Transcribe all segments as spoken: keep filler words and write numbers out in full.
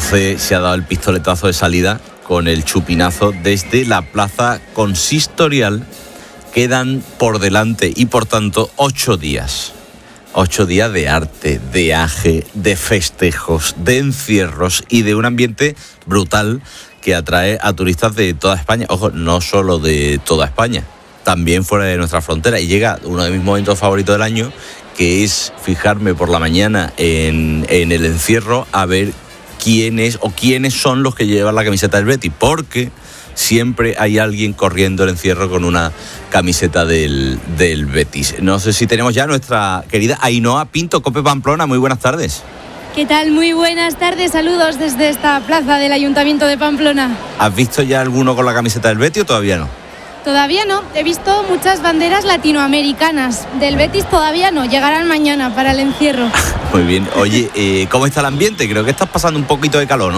once se ha dado el pistoletazo de salida con el chupinazo desde la plaza consistorial. Quedan por delante y por tanto ocho días. Ocho días de arte, de aje, de festejos, de encierros y de un ambiente brutal que atrae a turistas de toda España. Ojo, no solo de toda España, también fuera de nuestra frontera. Y llega uno de mis momentos favoritos del año, que es fijarme por la mañana en, en el encierro a ver quiénes o quiénes son los que llevan la camiseta del Betis, porque siempre hay alguien corriendo el encierro con una camiseta del, del Betis. No sé si tenemos ya nuestra querida Ainhoa Pinto, COPE Pamplona. Muy buenas tardes. ¿Qué tal? Muy buenas tardes, saludos desde esta plaza del Ayuntamiento de Pamplona. ¿Has visto ya alguno con la camiseta del Betis o todavía no? Todavía no, he visto muchas banderas latinoamericanas. Del Betis todavía no, llegarán mañana para el encierro. Muy bien. Oye, eh, ¿cómo está el ambiente? Creo que estás pasando un poquito de calor, ¿no?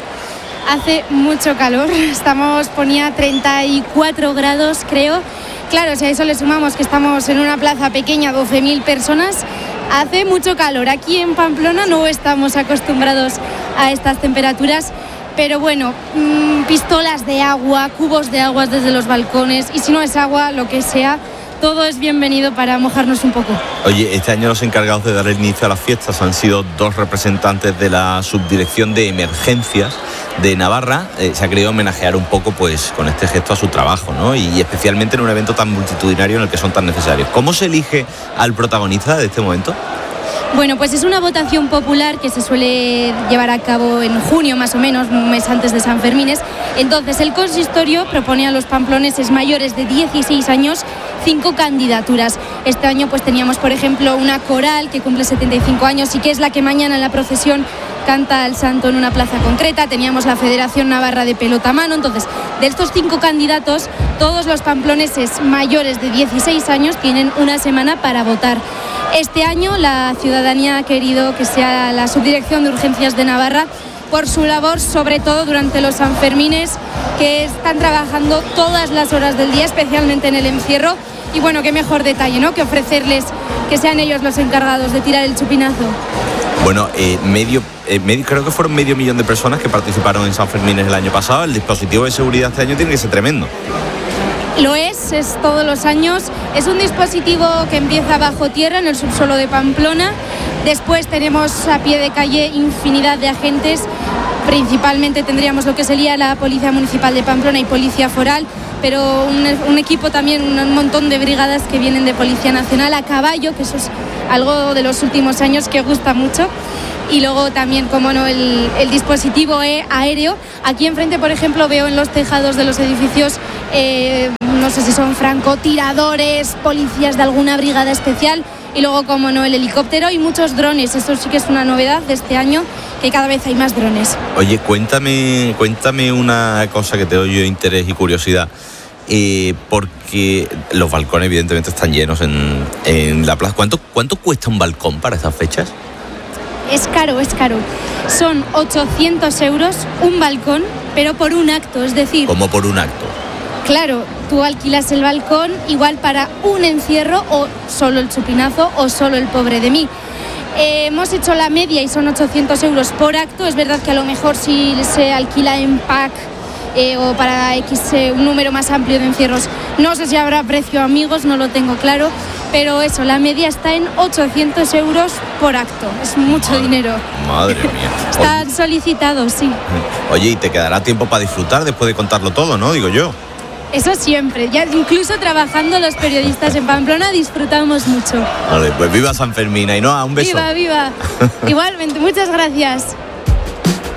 Hace mucho calor, estamos, ponía treinta y cuatro grados, creo. Claro, si a eso le sumamos que estamos en una plaza pequeña, doce mil personas, hace mucho calor. Aquí en Pamplona no estamos acostumbrados a estas temperaturas. Pero bueno, mmm, pistolas de agua, cubos de agua desde los balcones, y si no es agua, lo que sea, todo es bienvenido para mojarnos un poco. Oye, este año los encargados de dar el inicio a las fiestas han sido dos representantes de la Subdirección de Emergencias de Navarra. Eh, se ha querido homenajear un poco pues con este gesto a su trabajo, ¿no? Y, y especialmente en un evento tan multitudinario en el que son tan necesarios. ¿Cómo se elige al protagonista de este momento? Bueno, pues es una votación popular que se suele llevar a cabo en junio, más o menos, un mes antes de San Fermines. Entonces, el consistorio propone a los pamploneses mayores de dieciséis años cinco candidaturas. Este año pues teníamos, por ejemplo, una coral que cumple setenta y cinco años y que es la que mañana en la procesión canta al santo en una plaza concreta. Teníamos la Federación Navarra de Pelota a Mano. Entonces, de estos cinco candidatos, todos los pamploneses mayores de dieciséis años tienen una semana para votar. Este año la ciudadanía ha querido que sea la Subdirección de Urgencias de Navarra por su labor, sobre todo durante los Sanfermines, que están trabajando todas las horas del día, especialmente en el encierro. Y bueno, qué mejor detalle, ¿no?, que ofrecerles que sean ellos los encargados de tirar el chupinazo. Bueno, eh, medio, eh, medio, creo que fueron medio millón de personas que participaron en Sanfermines el año pasado. El dispositivo de seguridad este año tiene que ser tremendo. Lo es, es todos los años. Es un dispositivo que empieza bajo tierra, en el subsuelo de Pamplona. Después tenemos a pie de calle infinidad de agentes. Principalmente tendríamos lo que sería la Policía Municipal de Pamplona y Policía Foral, pero un, un equipo también, un montón de brigadas que vienen de Policía Nacional a caballo, que eso es algo de los últimos años que gusta mucho. Y luego también, como no, el, el dispositivo aéreo. Aquí enfrente, por ejemplo, veo en los tejados de los edificios, eh, no sé si son francotiradores, policías de alguna brigada especial. Y luego, como no, el helicóptero y muchos drones. Eso sí que es una novedad de este año, que cada vez hay más drones. Oye, cuéntame, cuéntame una cosa que te doy yo interés y curiosidad. Eh, porque los balcones evidentemente están llenos en, en la plaza. ¿Cuánto, ¿Cuánto cuesta un balcón para estas fechas? Es caro, es caro. Son ochocientos euros un balcón, pero por un acto, es decir... ¿Cómo por un acto? Claro, tú alquilas el balcón igual para un encierro o solo el chupinazo o solo el pobre de mí. Eh, hemos hecho la media y son ochocientos euros por acto. Es verdad que a lo mejor si se alquila en pack eh, o para X eh, un número más amplio de encierros, no sé si habrá precio, amigos, no lo tengo claro. Pero eso, la media está en ochocientos euros por acto. Es mucho madre, dinero. Madre mía. Están solicitados, sí. Oye, y te quedará tiempo para disfrutar después de contarlo todo, ¿no? Digo yo. Eso siempre. Ya incluso trabajando los periodistas en Pamplona disfrutamos mucho. Vale, pues viva San Fermín, Ainhoa, un beso. Viva, viva. Igualmente, muchas gracias.